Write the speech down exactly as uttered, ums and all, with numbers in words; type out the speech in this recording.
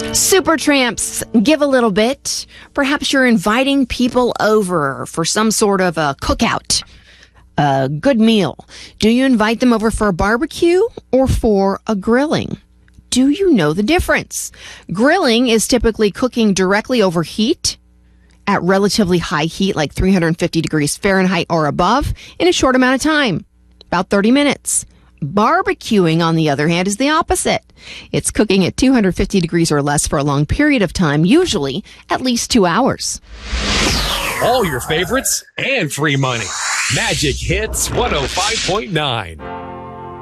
Supertramps, give a little bit. Perhaps you're inviting people over for some sort of a cookout, a good meal. Do you invite them over for a barbecue or for a grilling? Do you know the difference? Grilling is typically cooking directly over heat at relatively high heat, like three hundred fifty degrees Fahrenheit or above, in a short amount of time, about thirty minutes. Barbecuing, on the other hand, is the opposite. It's cooking at two hundred fifty degrees or less for a long period of time, usually at least two hours. All your favorites and free money. Magic Hits one oh five point nine.